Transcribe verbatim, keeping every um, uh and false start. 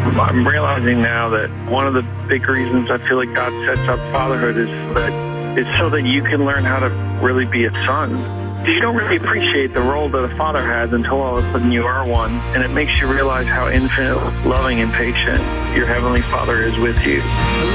I'm realizing now that one of the big reasons I feel like God sets up fatherhood is that it's so that you can learn how to really be a son. You don't really appreciate the role that a father has until all of a sudden you are one, and it makes you realize how infinite, loving, and patient your Heavenly Father is with you.